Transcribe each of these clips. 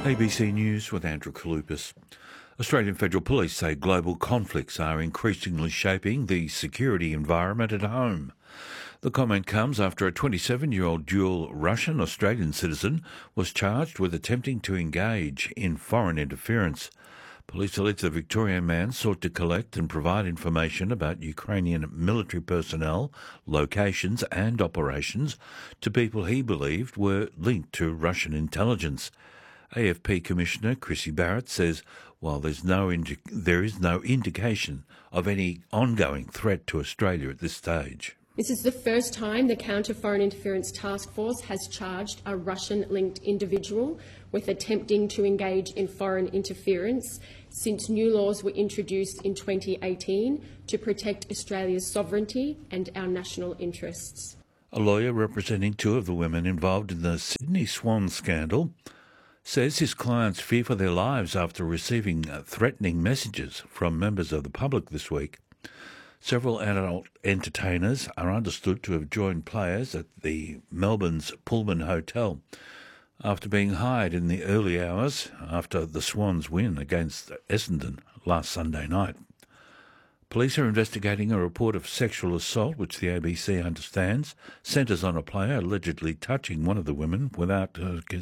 ABC News with Andrew Kalupas. Australian Federal Police say global conflicts are increasingly shaping the security environment at home. The comment comes after a 27-year-old dual Russian-Australian citizen was charged with attempting to engage in foreign interference. Police allege the Victorian man sought to collect and provide information about Ukrainian military personnel, locations and operations to people he believed were linked to Russian intelligence. AFP Commissioner Chrissy Barrett says while there is no indication of any ongoing threat to Australia at this stage. This is the first time the Counter-Foreign Interference Task Force has charged a Russian-linked individual with attempting to engage in foreign interference since new laws were introduced in 2018 to protect Australia's sovereignty and our national interests. A lawyer representing two of the women involved in the Sydney Swan scandal says his clients fear for their lives after receiving threatening messages from members of the public this week. Several adult entertainers are understood to have joined players at the Melbourne's Pullman Hotel after being hired in the early hours after the Swans' win against Essendon last Sunday night. Police are investigating a report of sexual assault, which the ABC understands centres on a player allegedly touching one of the women without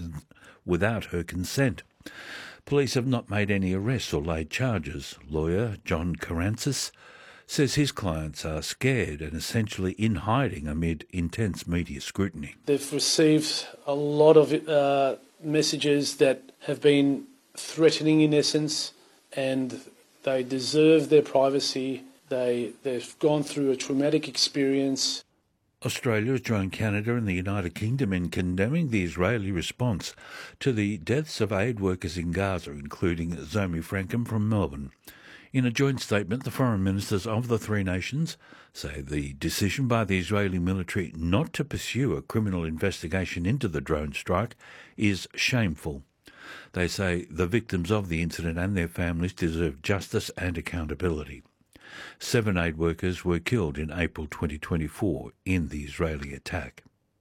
her consent. Police have not made any arrests or laid charges. Lawyer John Karantzis says his clients are scared and essentially in hiding amid intense media scrutiny. They've received a lot of messages that have been threatening in essence, and they deserve their privacy. They've gone through a traumatic experience. Australia has joined Canada and the United Kingdom in condemning the Israeli response to the deaths of aid workers in Gaza, including Zoe Frankham from Melbourne. In a joint statement, the foreign ministers of the three nations say the decision by the Israeli military not to pursue a criminal investigation into the drone strike is shameful. They say the victims of the incident and their families deserve justice and accountability. 7 aid workers were killed in April 2024 in the Israeli attack.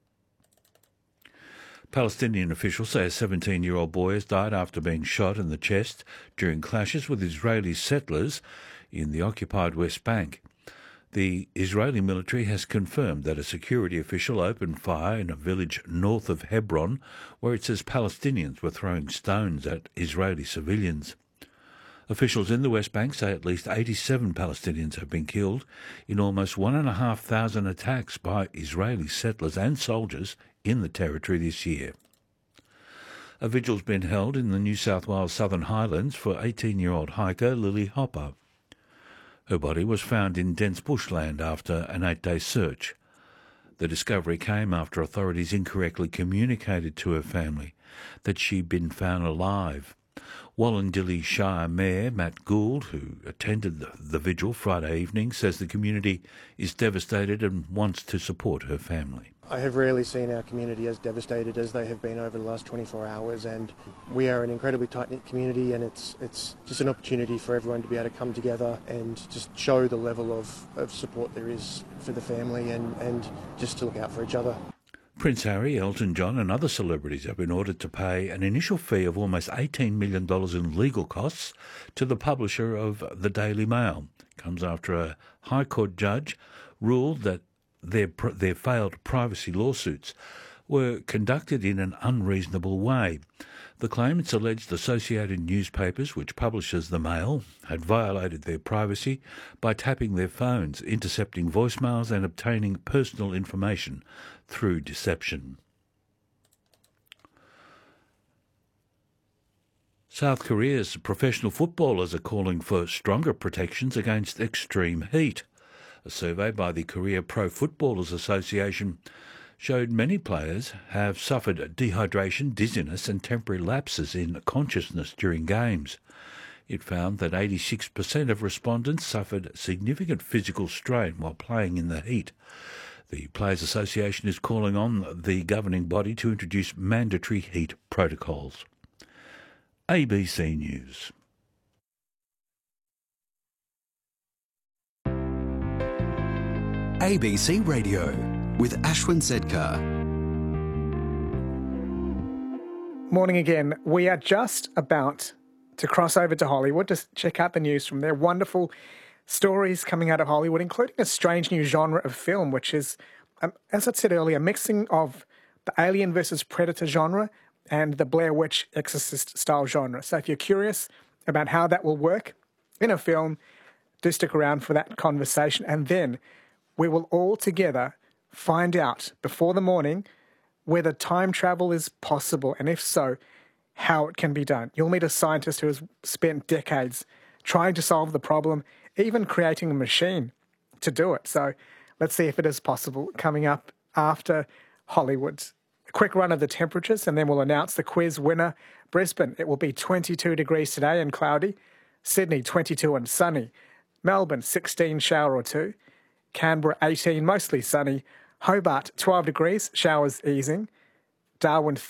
Palestinian officials say a 17-year-old boy has died after being shot in the chest during clashes with Israeli settlers in the occupied West Bank. The Israeli military has confirmed that a security official opened fire in a village north of Hebron, where it says Palestinians were throwing stones at Israeli civilians. Officials in the West Bank say at least 87 Palestinians have been killed in almost 1,500 attacks by Israeli settlers and soldiers in the territory this year. A vigil's been held in the New South Wales Southern Highlands for 18-year-old hiker Lily Hopper. Her body was found in dense bushland after an 8-day search. The discovery came after authorities incorrectly communicated to her family that she'd been found alive. Wallandilly Shire Mayor Matt Gould, who attended the vigil Friday evening, says the community is devastated and wants to support her family. I have rarely seen our community as devastated as they have been over the last 24 hours, and we are an incredibly tight-knit community, and it's just an opportunity for everyone to be able to come together and just show the level of support there is for the family and just to look out for each other. Prince Harry, Elton John and other celebrities have been ordered to pay an initial fee of almost $18 million in legal costs to the publisher of the Daily Mail. It comes after a High Court judge ruled that their failed privacy lawsuits were conducted in an unreasonable way. The claimants alleged Associated Newspapers, which publishes the Mail, had violated their privacy by tapping their phones, intercepting voicemails and obtaining personal information through deception. South Korea's professional footballers are calling for stronger protections against extreme heat. A survey by the Korea Pro Footballers Association showed many players have suffered dehydration, dizziness and temporary lapses in consciousness during games. It found that 86% of respondents suffered significant physical strain while playing in the heat. The Players Association is calling on the governing body to introduce mandatory heat protocols. ABC News. ABC Radio with Ashwin Sedkar. Morning again. We are just about to cross over to Hollywood to check out the news from there. Wonderful stories coming out of Hollywood, including a strange new genre of film, which is, as I said earlier, a mixing of the Alien versus Predator genre and the Blair Witch Exorcist style genre. So if you're curious about how that will work in a film, do stick around for that conversation. And then we will all together find out before the morning whether time travel is possible, and if so, how it can be done. You'll meet a scientist who has spent decades trying to solve the problem, even creating a machine to do it. So let's see if it is possible coming up after Hollywood. A quick run of the temperatures, and then we'll announce the quiz winner. Brisbane, it will be 22 degrees today and cloudy. Sydney, 22 and sunny. Melbourne, 16, shower or two. Canberra, 18, mostly sunny. Hobart, 12 degrees, showers easing. Darwin,